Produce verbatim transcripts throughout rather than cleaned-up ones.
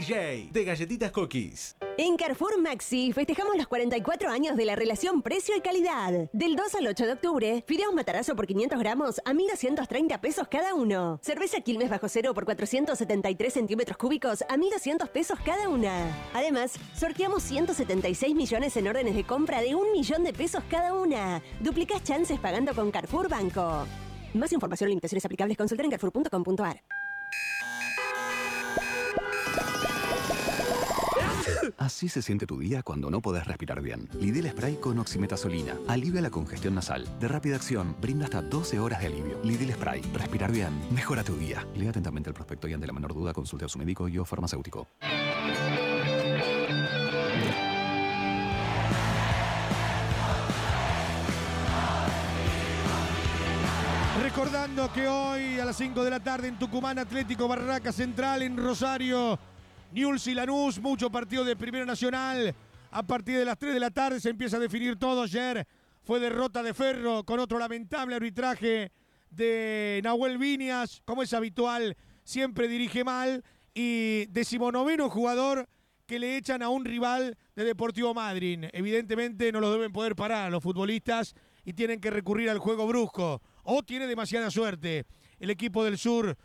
J de Galletitas Cookies. En Carrefour Maxi festejamos los cuarenta y cuatro años de la relación precio y calidad. Del dos al ocho de octubre, fideos Matarazzo por quinientos gramos a mil doscientos treinta pesos cada uno. Cerveza Quilmes bajo cero por cuatrocientos setenta y tres centímetros cúbicos a mil doscientos pesos cada una. Además, sorteamos ciento setenta y seis millones en órdenes de compra de un millón de pesos cada una. Duplicás chances pagando con Carrefour Banco. Más información y limitaciones aplicables, consultar en carrefour punto com punto a r. Así se siente tu día cuando no podés respirar bien. Lidl Spray con oximetazolina. Alivia la congestión nasal. De rápida acción, brinda hasta doce horas de alivio. Lidl Spray. Respirar bien. Mejora tu día. Lea atentamente el prospecto y ante la menor duda consulte a su médico y o farmacéutico. Recordando que hoy a las cinco de la tarde en Tucumán, Atlético Barraca Central, en Rosario, Newell's y Lanús, mucho partido de Primera Nacional. A partir de las tres de la tarde se empieza a definir todo. Ayer fue derrota de Ferro con otro lamentable arbitraje de Nahuel Viñas. Como es habitual, siempre dirige mal. Y decimonoveno jugador que le echan a un rival de Deportivo Madryn. Evidentemente no lo deben poder parar los futbolistas y tienen que recurrir al juego brusco. O tiene demasiada suerte el equipo del sur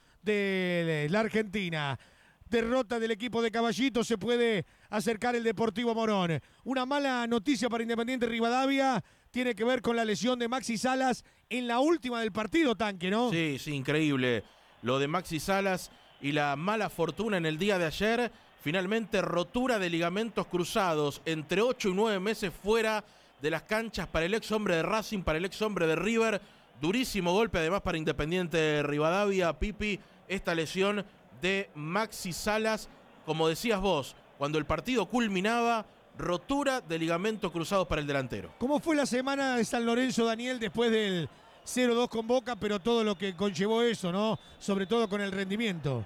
de la Argentina. Derrota del equipo de Caballito, se puede acercar el Deportivo Morón. Una mala noticia para Independiente Rivadavia tiene que ver con la lesión de Maxi Salas en la última del partido, Tanque, ¿no? Sí, sí, increíble. Lo de Maxi Salas y la mala fortuna en el día de ayer. Finalmente rotura de ligamentos cruzados entre ocho y nueve meses fuera de las canchas para el ex hombre de Racing, para el ex hombre de River. Durísimo golpe además para Independiente Rivadavia, Pipi, esta lesión de Maxi Salas, como decías vos, cuando el partido culminaba, rotura de ligamentos cruzados para el delantero. ¿Cómo fue la semana de San Lorenzo, Daniel, después del cero dos con Boca, pero todo lo que conllevó eso, ¿no? Sobre todo con el rendimiento.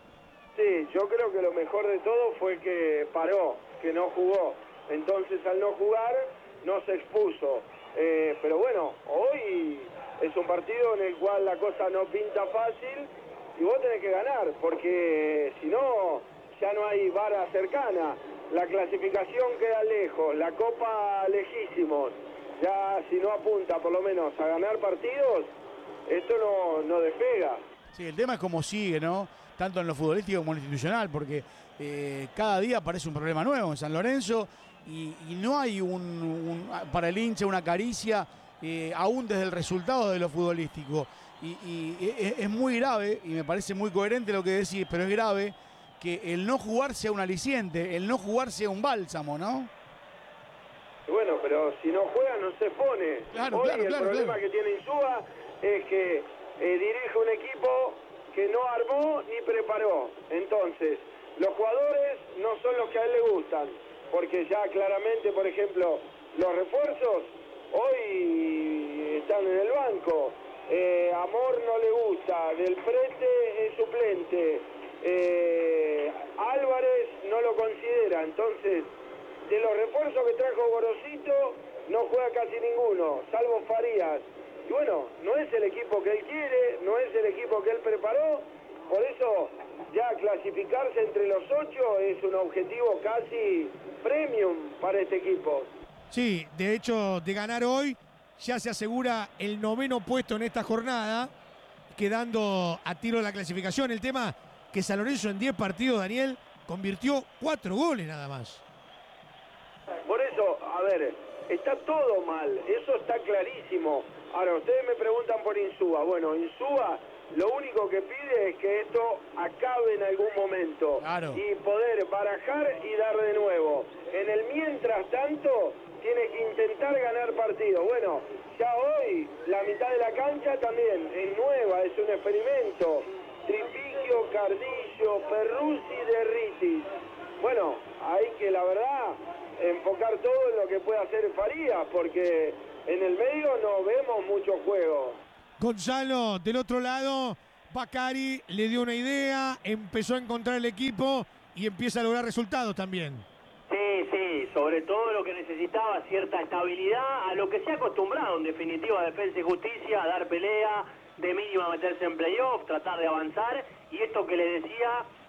Sí, yo creo que lo mejor de todo fue que paró, que no jugó. Entonces, al no jugar, no se expuso. Eh, pero bueno, hoy es un partido en el cual la cosa no pinta fácil y vos tenés que ganar, porque si no, ya no hay vara cercana. La clasificación queda lejos, la Copa lejísimos. Ya si no apunta por lo menos a ganar partidos, esto no, no despega. Sí, el tema es cómo sigue, ¿no? Tanto en lo futbolístico como en lo institucional, porque eh, cada día aparece un problema nuevo en San Lorenzo y, y no hay un, un para el hincha una caricia, eh, aún desde el resultado de lo futbolístico. Y, y es, es muy grave, y me parece muy coherente lo que decís, pero es grave que el no jugar sea un aliciente, el no jugar sea un bálsamo, ¿no? Bueno, pero si no juega no se pone. Claro, Hoy claro, el claro, problema claro. que tiene Insúa es que eh, dirige un equipo que no armó ni preparó. Entonces, los jugadores no son los que a él le gustan, porque ya claramente, por ejemplo, los refuerzos hoy están en el banco. Eh, Amor no le gusta, Del Prete es suplente, eh, Álvarez no lo considera. Entonces, de los refuerzos que trajo Gorosito, no juega casi ninguno, salvo Farías. Y bueno, no es el equipo que él quiere, no es el equipo que él preparó, por eso ya clasificarse entre los ocho es un objetivo casi premium para este equipo. Sí, de hecho, de ganar hoy, ya se asegura el noveno puesto en esta jornada, quedando a tiro de la clasificación. El tema que San Lorenzo en diez partidos, Daniel, convirtió cuatro goles nada más. Por eso, a ver, está todo mal, eso está clarísimo. Ahora, ustedes me preguntan por Insúa. Bueno, Insúa lo único que pide es que esto acabe en algún momento. Claro. Y poder barajar y dar de nuevo. En el mientras tanto, tiene que intentar ganar partidos. Bueno, ya hoy, la mitad de la cancha también es nueva, es un experimento. Tripiquio, Cardillo, Perruzzi, Derritis. Bueno, hay que, la verdad, enfocar todo en lo que puede hacer Farías, porque en el medio no vemos mucho juego. Gonzalo, del otro lado, Bacari le dio una idea, empezó a encontrar el equipo y empieza a lograr resultados también. Sí, sí, sobre todo lo que necesitaba, cierta estabilidad, a lo que se ha acostumbrado en definitiva Defensa y Justicia, a dar pelea, de mínima meterse en playoff, tratar de avanzar, y esto que le decía,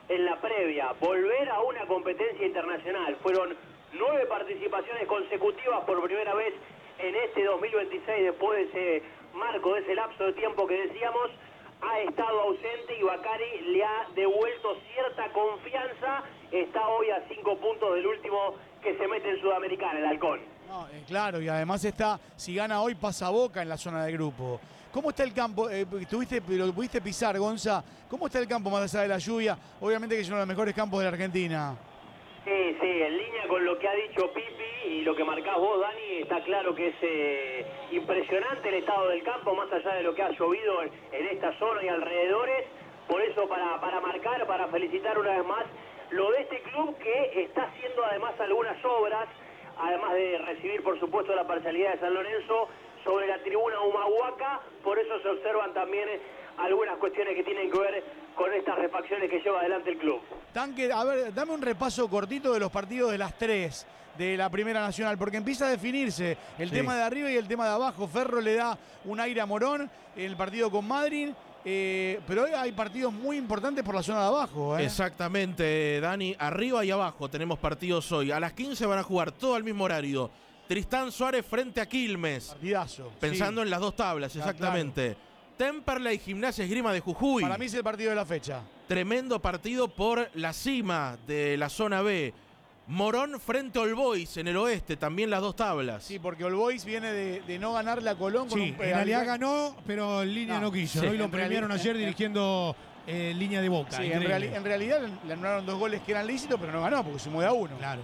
en la previa, volver a una competencia internacional. Fueron nueve participaciones consecutivas por primera vez en este dos mil veintiséis, después de ese marco, de ese lapso de tiempo que decíamos, ha estado ausente y Bacari le ha devuelto cierta confianza. Está hoy a cinco puntos del último que se mete en Sudamericana, el Halcón. No, eh, claro, y además está, si gana hoy, pasa Boca en la zona de grupo. ¿Cómo está el campo? Eh, tuviste, lo pudiste pisar, Gonza. ¿Cómo está el campo más allá de la lluvia? Obviamente que es uno de los mejores campos de la Argentina. Sí, sí, en línea con lo que ha dicho Pipi y lo que marcás vos, Dani, está claro que es eh, impresionante el estado del campo, más allá de lo que ha llovido en, en esta zona y alrededores. Por eso, para, para marcar, para felicitar una vez más lo de este club que está haciendo además algunas obras, además de recibir, por supuesto, la parcialidad de San Lorenzo sobre la tribuna Humahuaca. Por eso se observan también algunas cuestiones que tienen que ver con estas refacciones que lleva adelante el club. Tanque, a ver, dame un repaso cortito de los partidos de las tres de la Primera Nacional, porque empieza a definirse el sí. tema de arriba y el tema de abajo. Ferro le da un aire a Morón en el partido con Madrid, eh, pero hoy hay partidos muy importantes por la zona de abajo. ¿eh? Exactamente, Dani, arriba y abajo tenemos partidos hoy. A las quince van a jugar todo al mismo horario. Tristán Suárez frente a Quilmes. Partidazo. Pensando sí. en las dos tablas, exactamente. Claro. Temperley y Gimnasia Esgrima de Jujuy. Para mí es el partido de la fecha. Tremendo partido por la cima de la zona B. Morón frente a All Boys en el oeste, también las dos tablas. Sí, porque All Boys viene de, de no ganarle a Colón. Con sí, un en realidad ganó, pero en línea no, no quiso. Sí, hoy lo premiaron ayer en, dirigiendo eh, línea de Boca. Sí, en, reali en realidad le anularon dos goles que eran lícitos, pero no ganó porque sumó de a uno. Claro.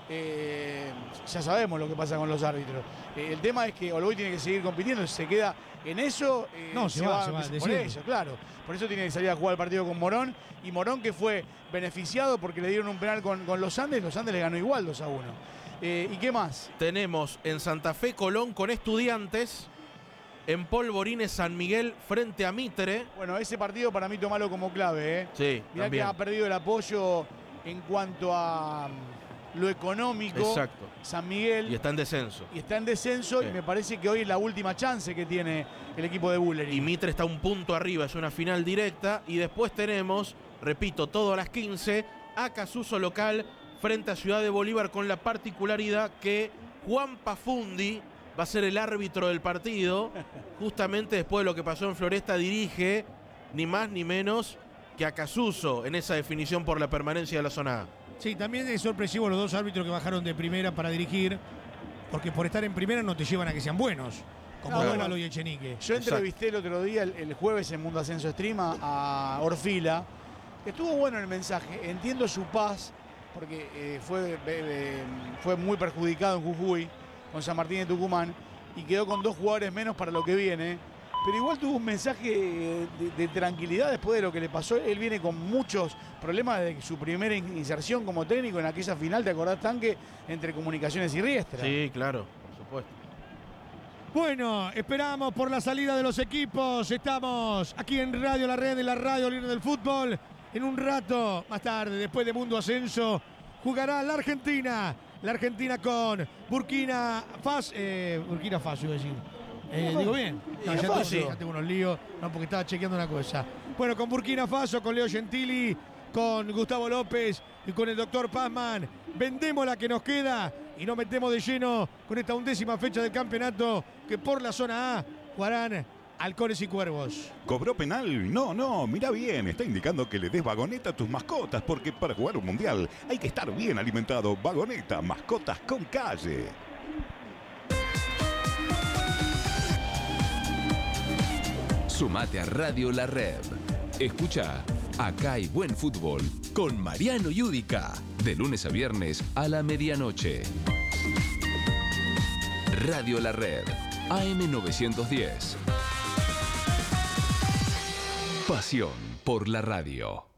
Eh, ya sabemos lo que pasa con los árbitros. Eh, el tema es que All Boys tiene que seguir compitiendo. Si se queda en eso, eh, no, se, se va, va, se va. Por eso, claro. Por eso tiene que salir a jugar el partido con Morón. Y Morón, que fue beneficiado porque le dieron un penal con, con los Andes. Los Andes le ganó igual dos a uno. Eh, ¿Y qué más? Tenemos en Santa Fe Colón con Estudiantes. En Polvorines San Miguel frente a Mitre. Bueno, ese partido para mí tomalo como clave. ¿eh? Sí, mirá también. Que ha perdido el apoyo en cuanto a lo económico. Exacto. San Miguel. Y está en descenso. Y está en descenso sí. y me parece que hoy es la última chance que tiene el equipo de Bulleri. Y Mitre está un punto arriba, es una final directa. Y después tenemos, repito, todo a las quince, Acasuso local frente a Ciudad de Bolívar, con la particularidad que Juan Pafundi va a ser el árbitro del partido. Justamente después de lo que pasó en Floresta, dirige ni más ni menos que Acasuso en esa definición por la permanencia de la zona A. Sí, también es sorpresivo los dos árbitros que bajaron de primera para dirigir, porque por estar en primera no te llevan a que sean buenos, como no, Dóvalo y Echenique. Yo entrevisté el otro día, el, el jueves en Mundo Ascenso Stream, a Orfila. Estuvo bueno el mensaje, entiendo su paz, porque eh, fue, eh, fue muy perjudicado en Jujuy, con San Martín de Tucumán, y quedó con dos jugadores menos para lo que viene. Pero igual tuvo un mensaje de, de tranquilidad después de lo que le pasó. Él viene con muchos problemas desde su primera inserción como técnico en aquella final, ¿te acordás, Tanque? Entre Comunicaciones y Riestra. Sí, claro, por supuesto. Bueno, esperamos por la salida de los equipos. Estamos aquí en Radio La Red, en la radio líder del fútbol. En un rato, más tarde, después de Mundo Ascenso, jugará la Argentina. La Argentina con Burkina Faso. Eh, Burkina Faso, iba a decir. Eh, ¿Digo bien? No, ya, tengo, sí. ya tengo unos líos, no, porque estaba chequeando una cosa. Bueno, con Burkina Faso, con Leo Gentili, con Gustavo López y con el doctor Pazman, vendemos la que nos queda y nos metemos de lleno con esta undécima fecha del campeonato, que por la zona A jugarán Halcones y Cuervos. ¿Cobró penal? No, no, mira bien, está indicando que le des Vagoneta a tus mascotas, porque para jugar un mundial hay que estar bien alimentado. Vagoneta, mascotas con calle. Sumate a Radio La Red. Escucha Acá hay buen fútbol con Mariano Yudica. De lunes a viernes a la medianoche. Radio La Red. A M novecientos diez. Pasión por la radio.